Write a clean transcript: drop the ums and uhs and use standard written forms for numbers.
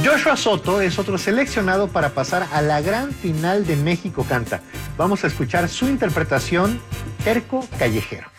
Joshua Soto es otro seleccionado para pasar a la gran final de México Canta. Vamos a escuchar su interpretación, Terco Callejero.